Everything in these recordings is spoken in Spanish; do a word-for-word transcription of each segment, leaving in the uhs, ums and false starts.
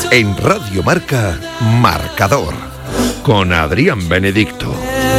En Radio Marca, Marcador, con Adrián Benedicto.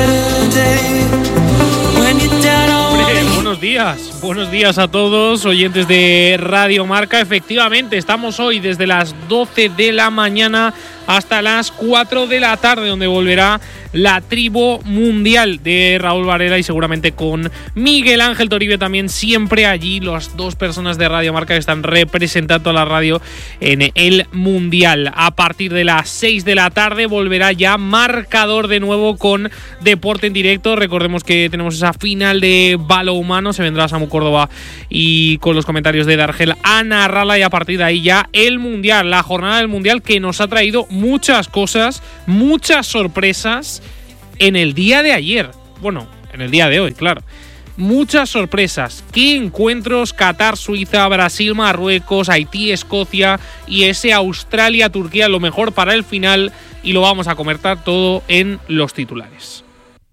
Buenos días, buenos días a todos, oyentes de Radio Marca. Efectivamente, estamos hoy desde las doce de la mañana hasta las cuatro de la tarde, donde volverá la tribu mundial de Raúl Varela y seguramente con Miguel Ángel Toribio también, siempre allí, las dos personas de Radio Marca que están representando a la radio en el Mundial. A partir de las seis de la tarde volverá ya Marcador de nuevo con Deporte en Directo. Recordemos que tenemos esa final de balonmano, se vendrá Samu Córdoba y con los comentarios de Dargel a narrarla, y a partir de ahí ya el Mundial, la jornada del Mundial que nos ha traído muchas cosas, muchas sorpresas en el día de ayer. Bueno, en el día de hoy, claro. Muchas sorpresas. ¿Qué encuentros? Qatar, Suiza, Brasil, Marruecos, Haití, Escocia y ese Australia, Turquía, lo mejor para el final, y lo vamos a comentar todo en los titulares.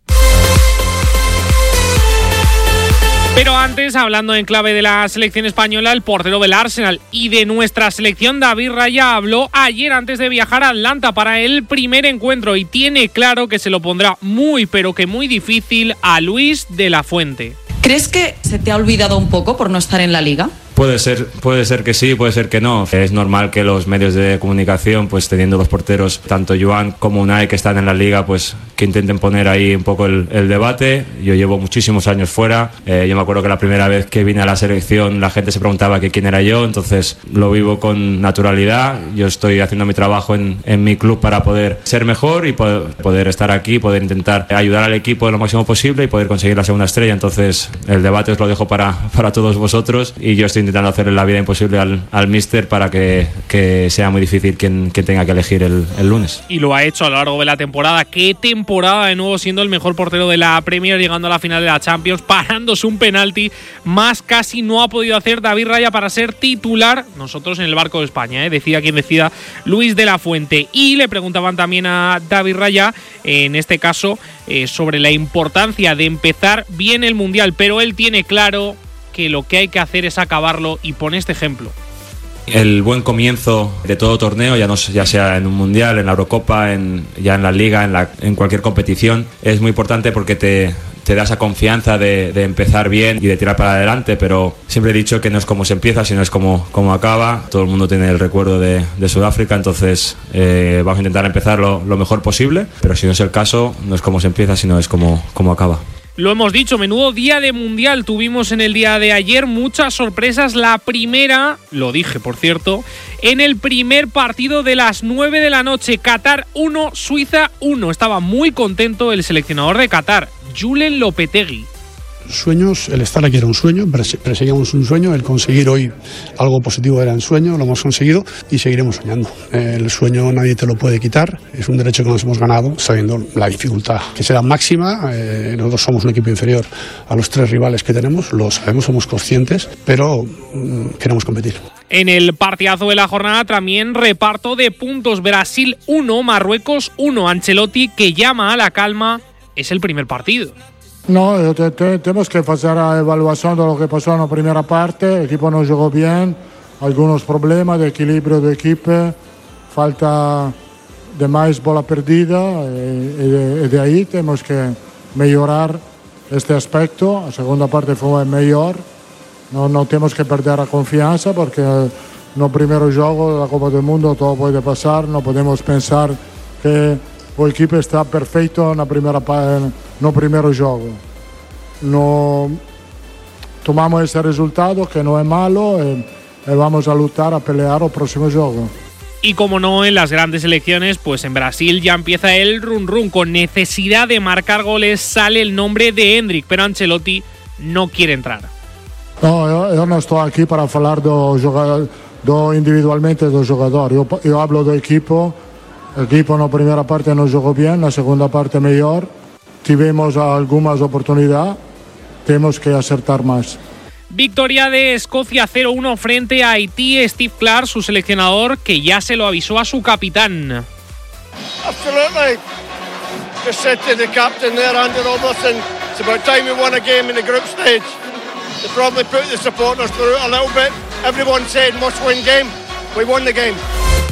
Pero antes, hablando en clave de la selección española, el portero del Arsenal y de nuestra selección, David Raya, habló ayer antes de viajar a Atlanta para el primer encuentro y tiene claro que se lo pondrá muy, pero que muy difícil a Luis de la Fuente. ¿Crees que se te ha olvidado un poco por no estar en la Liga? Puede ser, puede ser que sí, puede ser que no. Es normal que los medios de comunicación, pues teniendo los porteros, tanto Joan como Unai, que están en la Liga, pues que intenten poner ahí un poco el, el debate. Yo llevo muchísimos años fuera. Eh, yo me acuerdo que la primera vez que vine a la selección la gente se preguntaba que quién era yo, entonces lo vivo con naturalidad. Yo estoy haciendo mi trabajo en, en mi club para poder ser mejor y poder, poder estar aquí, poder intentar ayudar al equipo lo máximo posible y poder conseguir la segunda estrella. Entonces el debate os lo dejo para, para todos vosotros, y yo estoy intentando hacerle la vida imposible al, al míster para que, que sea muy difícil quien, quien tenga que elegir el, el lunes. Y lo ha hecho a lo largo de la temporada. Qué temporada de nuevo, siendo el mejor portero de la Premier, llegando a la final de la Champions, parándose un penalti. Más casi no ha podido hacer David Raya para ser titular. Nosotros en el barco de España, ¿eh? Decida quien decida, Luis de la Fuente. Y le preguntaban también a David Raya, en este caso, eh, sobre la importancia de empezar bien el Mundial, pero él tiene claro que lo que hay que hacer es acabarlo, y pone este ejemplo. El buen comienzo de todo torneo, ya, no, ya sea en un mundial, en la Eurocopa, en, ya en la Liga, en, la, en cualquier competición, es muy importante porque te, te da esa confianza de, de empezar bien y de tirar para adelante, pero siempre he dicho que no es como se empieza, sino es como, como acaba. Todo el mundo tiene el recuerdo de, de Sudáfrica, entonces eh, vamos a intentar empezar lo, lo mejor posible, pero si no es el caso, no es como se empieza, sino es como, como acaba. Lo hemos dicho, menudo día de Mundial tuvimos en el día de ayer, muchas sorpresas. La primera, lo dije por cierto, en el primer partido de las nueve de la noche, Qatar uno, Suiza uno. Estaba muy contento el seleccionador de Qatar, Julen Lopetegui. Sueños, el estar aquí era un sueño, perseguíamos un sueño, el conseguir hoy algo positivo era un sueño, lo hemos conseguido y seguiremos soñando. El sueño nadie te lo puede quitar, es un derecho que nos hemos ganado sabiendo la dificultad que será máxima. Eh, nosotros somos un equipo inferior a los tres rivales que tenemos, lo sabemos, somos conscientes, pero mm, queremos competir. En el partidazo de la jornada también reparto de puntos, Brasil uno, Marruecos uno. Ancelotti, que llama a la calma, es el primer partido. No, te, te, tenemos que hacer la evaluación de lo que pasó en la primera parte. El equipo no jugó bien, algunos problemas de equilibrio de equipo, falta de más bola perdida, y, y, de, y de ahí tenemos que mejorar este aspecto. La segunda parte fue mejor, no, no tenemos que perder la confianza porque no primero juego de la Copa del Mundo todo puede pasar, no podemos pensar que el equipo está perfecto en la primera parte. No primero juego. No tomamos ese resultado que no es malo y, y vamos a luchar a pelear el próximo juego. Y como no, en las grandes selecciones, pues en Brasil ya empieza el run run. Con necesidad de marcar goles sale el nombre de Endrick, pero Ancelotti no quiere entrar. No, yo, yo no estoy aquí para hablar de, jugador, de individualmente del jugador. Yo, yo hablo del equipo. El equipo en la primera parte no jugó bien, la segunda parte mejor. Tuvimos algunas oportunidades, tenemos que acertar más. Victoria de Escocia cero uno frente a Haití. Steve Clarke, su seleccionador, que ya se lo avisó a su capitán. Absolutely. Just said to the captain there, Andy Robertson, it's about time we won a game in the group stage. They probably put the supporters through it a little bit. Everyone said must win game. We won the game.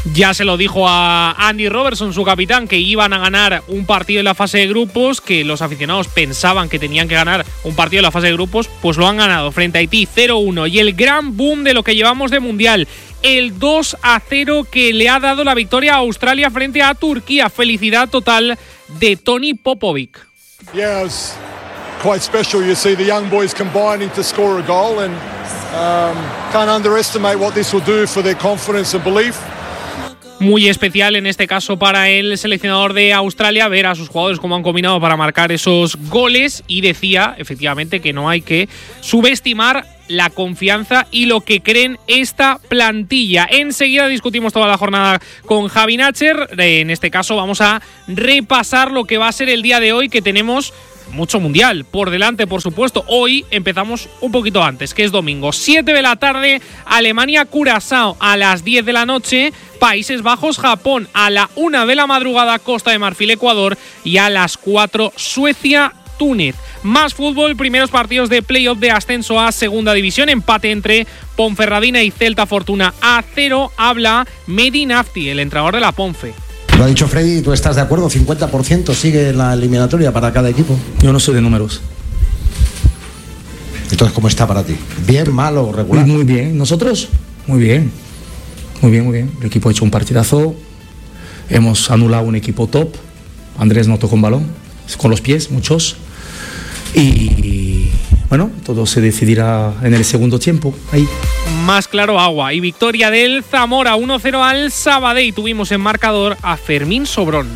Ya se lo dijo a Andy Robertson, su capitán, que iban a ganar un partido en la fase de grupos, que los aficionados pensaban que tenían que ganar un partido en la fase de grupos, pues lo han ganado frente a Haití cero uno. Y el gran boom de lo que llevamos de Mundial, el dos a cero que le ha dado la victoria a Australia frente a Turquía. Felicidad total de Tony Popovic. Yeah, it was quite special. You see the young boys combining to score a goal, and um, can't underestimate what this will do for their confidence and belief. Muy especial en este caso para el seleccionador de Australia ver a sus jugadores cómo han combinado para marcar esos goles, y decía efectivamente que no hay que subestimar la confianza y lo que creen esta plantilla. Enseguida discutimos toda la jornada con Javi Nacher. En este caso vamos a repasar lo que va a ser el día de hoy, que tenemos mucho mundial por delante, por supuesto. Hoy empezamos un poquito antes, que es domingo, siete de la tarde, Alemania-Curazao a las diez de la noche, Países Bajos-Japón a la una de la madrugada, Costa de Marfil-Ecuador, y a las cuatro Suecia-Túnez. Más fútbol, primeros partidos de playoff de ascenso a segunda división, empate entre Ponferradina y Celta Fortuna a cero. Habla Mehdi Nafti, el entrenador de la Ponfe. Lo ha dicho Freddy, ¿tú estás de acuerdo? cincuenta por ciento sigue la eliminatoria para cada equipo. Yo no soy de números. Entonces, ¿cómo está para ti? ¿Bien, mal o regular? Muy bien. ¿Nosotros? Muy bien. Muy bien, muy bien. El equipo ha hecho un partidazo. Hemos anulado un equipo top. Andrés no tocó un balón. Con los pies, muchos. Y bueno, todo se decidirá en el segundo tiempo. Ahí. Más claro agua. Y victoria del Zamora uno cero al Sabadell. Tuvimos en marcador a Fermín Sobrón.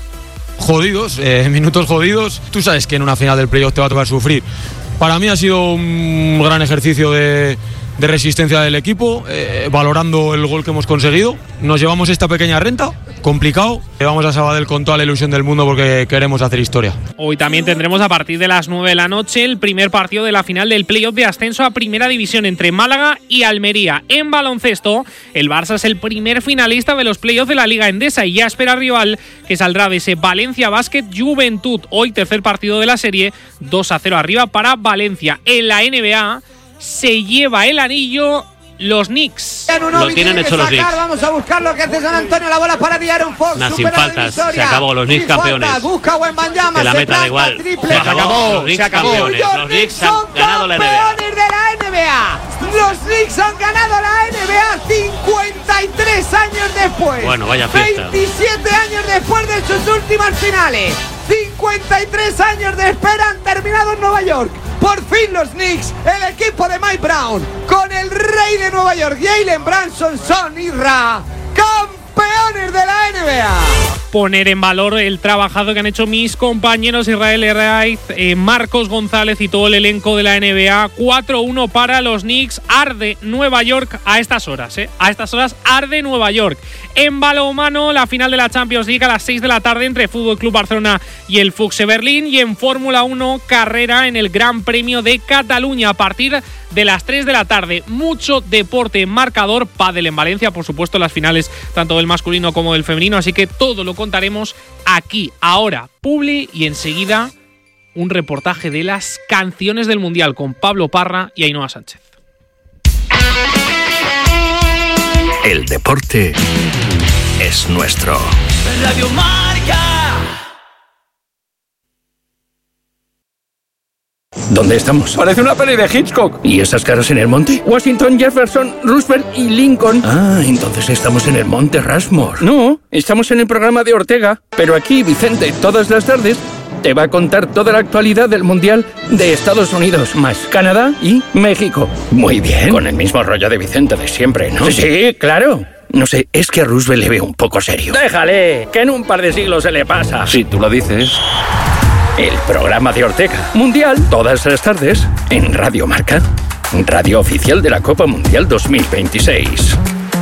Jodidos, eh, minutos jodidos. Tú sabes que en una final del playoff te va a tocar sufrir. Para mí ha sido un gran ejercicio de, de resistencia del equipo, eh, valorando el gol que hemos conseguido. Nos llevamos esta pequeña renta, complicado. Vamos a Sabadell con toda la ilusión del mundo porque queremos hacer historia. Hoy también tendremos a partir de las nueve de la noche el primer partido de la final del playoff de ascenso a Primera División entre Málaga y Almería. En baloncesto, el Barça es el primer finalista de los playoffs de la Liga Endesa y ya espera rival, que saldrá de ese Valencia Basket Juventud. Hoy tercer partido de la serie, dos a cero arriba para Valencia. En la N B A se lleva el anillo los Knicks. Lo tienen hecho los Knicks. Vamos a buscar lo que hace San Antonio. La bola para Aaron Fox. Nah, sin faltas. Se acabó. Los Knicks campeones. Busca que la meta da igual. Triple. Se acabó. Los Knicks campeones. Los Knicks han ganado la N B A. Campeones de la N B A. Los Knicks han ganado la N B A cincuenta y tres años después. Bueno, vaya fiesta. veintisiete años después de sus últimas finales. cincuenta y tres años de espera han terminado en Nueva York. Por fin los Knicks, el equipo de Mike Brown, con el rey de Nueva York, Jalen Brunson, son Irra, campeones de la N B A. Poner en valor el trabajo que han hecho mis compañeros Israel Herraiz, eh, Marcos González y todo el elenco de la N B A. cuatro uno para los Knicks. Arde Nueva York a estas horas, ¿eh? A estas horas arde Nueva York. En balonmano, la final de la Champions League a las seis de la tarde entre Fútbol Club Barcelona y el F U C Berlín. Y en Fórmula uno, carrera en el Gran Premio de Cataluña a partir de las tres de la tarde. Mucho deporte en marcador. Pádel en Valencia, por supuesto, las finales tanto del masculino como del femenino. Así que todo lo contaremos aquí, ahora, Publi, y enseguida un reportaje de las canciones del Mundial con Pablo Parra y Ainhoa Sánchez. El deporte es nuestro. Radio Marca. ¿Dónde estamos? Parece una peli de Hitchcock. ¿Y esas caras en el monte? Washington, Jefferson, Roosevelt y Lincoln. Ah, entonces estamos en el monte Rushmore. No, estamos en el programa de Ortega. Pero aquí, Vicente, todas las tardes, te va a contar toda la actualidad del Mundial de Estados Unidos, más Canadá y México. Muy bien. Con el mismo rollo de Vicente de siempre, ¿no? Sí, claro. No sé, es que a Roosevelt le veo un poco serio. Déjale, que en un par de siglos se le pasa. Si tú lo dices. El programa de Ortega. Mundial, todas las tardes, en Radio Marca. Radio oficial de la Copa Mundial dos mil veintiséis.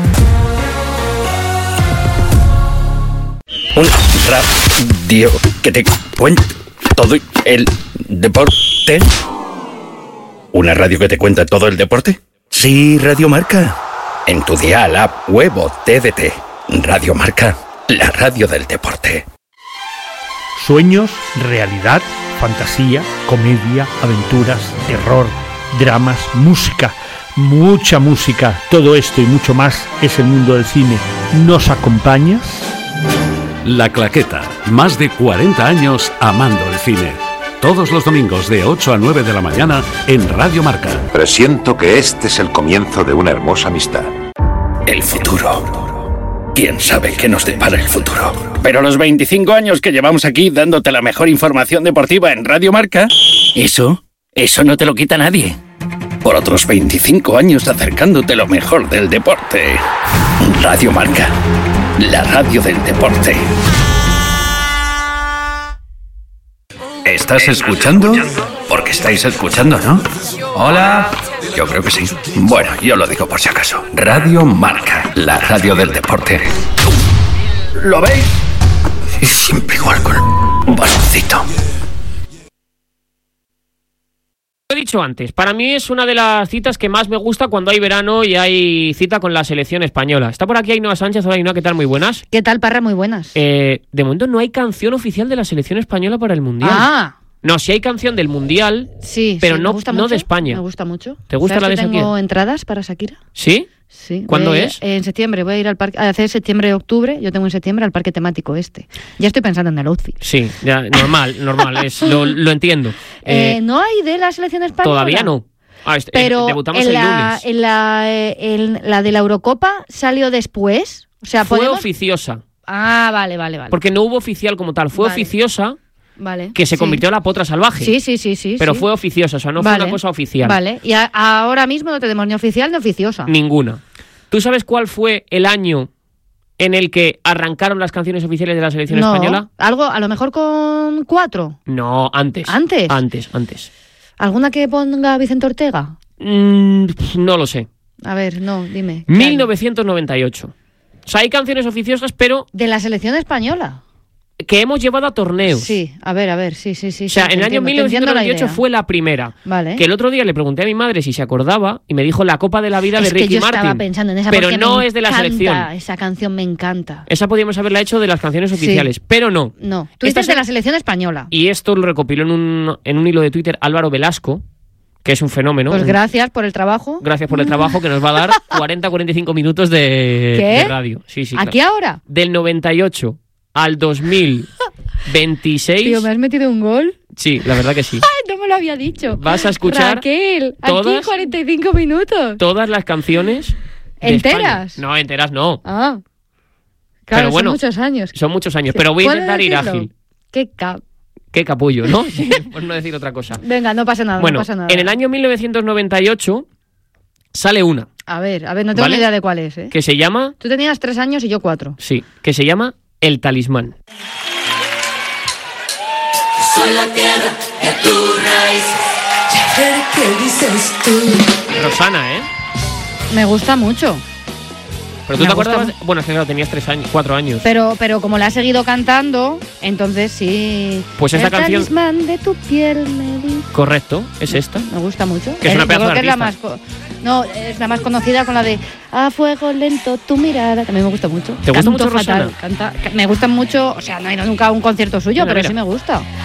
Un radio que te cuenta todo el deporte. ¿Una radio que te cuenta todo el deporte? Sí, Radio Marca. En tu dial, app, web o T D T. Radio Marca, la radio del deporte. Sueños, realidad, fantasía, comedia, aventuras, terror, dramas, música, mucha música. Todo esto y mucho más es el mundo del cine. ¿Nos acompañas? La Claqueta, más de cuarenta años amando el cine. Todos los domingos de ocho a nueve de la mañana en Radio Marca. Presiento que este es el comienzo de una hermosa amistad. El futuro. ¿Quién sabe qué nos depara el futuro? Pero los veinticinco años que llevamos aquí dándote la mejor información deportiva en Radio Marca, eso, eso no te lo quita nadie. Por otros veinticinco años acercándote lo mejor del deporte. Radio Marca, la radio del deporte. ¿Estás escuchando? Porque estáis escuchando, ¿no? Hola. Yo creo que sí. Bueno, yo lo digo por si acaso. Radio Marca, la radio del deporte. ¿Lo veis? Y siempre igual con un baloncito. Lo he dicho antes, para mí es una de las citas que más me gusta cuando hay verano y hay cita con la selección española. Está por aquí Ainhoa Sánchez. Hola Ainhoa, ¿qué tal? Muy buenas. ¿Qué tal, Parra? Muy buenas. Eh, de momento no hay canción oficial de la selección española para el Mundial. Ah. No, sí hay canción del Mundial, sí, pero sí, no, me gusta no mucho, de España. Me gusta mucho. ¿Te gusta la de Shakira? Shakira? Tengo entradas para Shakira. ¿Sí? Sí. ¿Cuándo voy a ir, es? En septiembre. Voy a ir al parque, a hacer septiembre-octubre. Yo tengo en septiembre al parque temático este. Ya estoy pensando en el outfit. Sí, ya, normal, normal, es, lo, lo entiendo. Eh, Eh, ¿No hay de la selección española? todavía no. Ah, este, Pero debutamos en el la, lunes. en la, eh, en la de la Eurocopa salió después. O sea, Fue podemos... oficiosa. Ah, vale, vale, vale. Porque no hubo oficial como tal, fue Vale. oficiosa, Vale. que se sí. convirtió en la potra salvaje. Sí, sí, sí, sí. Pero sí. fue oficiosa, o sea, no Vale. fue una cosa oficial. Vale, y a- ahora mismo no tenemos ni oficial ni oficiosa. Ninguna. ¿Tú sabes cuál fue el año en el que arrancaron las canciones oficiales de la selección No, española? algo, a lo mejor con cuatro. No, antes. ¿Antes? Antes, antes. ¿Alguna que ponga Vicente Ortega? Mm, no lo sé. A ver, no, dime. mil novecientos noventa y ocho. O sea, hay canciones oficiosas, pero De la selección española. que hemos llevado a torneos. Sí, a ver, a ver, sí, sí, sí. O sea, sí, en el te año entiendo, mil te novecientos entiendo la noventa y ocho idea. fue la primera. Vale. Que el otro día le pregunté a mi madre si se acordaba y me dijo La Copa de la Vida Es de Ricky que yo Martin. estaba pensando en esa pero porque no me es de la encanta, selección. Esa canción me encanta. Esa podríamos haberla hecho de las canciones Sí. oficiales, pero no. No, tú Esta dices de se- la selección española. Y esto lo recopiló en un, en un hilo de Twitter Álvaro Velasco, que es un fenómeno. Pues Un- gracias por el trabajo. Gracias por el trabajo que nos va a dar cuarenta a cuarenta y cinco minutos de, ¿Qué? de radio. Sí, sí, ¿Aquí claro. ahora? Del noventa y ocho al dos mil veintiséis. Tío, ¿me has metido un gol? Sí, la verdad que sí. Ay, no me lo había dicho. Vas a escuchar Raquel, todas- aquí cuarenta y cinco minutos. Todas las canciones de ¿Enteras? España. No, enteras no. Ah. Claro, Pero bueno, son muchos años. Son muchos años, pero voy a ¿Puedo intentar ir decirlo? ágil. Qué cap. Qué capullo, ¿no? Sí, por no decir otra cosa. Venga, no pasa nada, Bueno, no pasa nada. en el año mil novecientos noventa y ocho sale una A ver, a ver, no tengo ¿Vale? ni idea de cuál es, ¿eh? que se llama, Tú tenías tres años y yo cuatro. sí, que se llama El Talismán. Soy la tierra de tu raíz. ¿Qué dices tú? Rosana, ¿eh? Me gusta mucho. Pero tú Me te gusta acuerdas, bueno, es que claro, tenías tres años, cuatro años. Pero, pero como la has seguido cantando, entonces sí. Pues esta El canción- talismán de tu piel me dijo. Correcto, es esta. Me gusta mucho. Que es una yo pedazo creo de que es la más artista. co- No, es la más conocida con la de A fuego lento tu mirada. También me gusta mucho. ¿Te gusta Canto mucho fatal, Rosana? canta- ca- me gusta mucho, o sea, no he ido nunca a un concierto suyo, Mira, pero mira. sí me gusta.